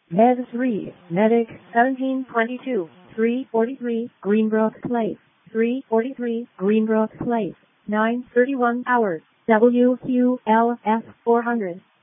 Med 3, Medic 1722, 343, Greenbrook Place, 343, Greenbrook Place, 9:31 hours, WQLF 400.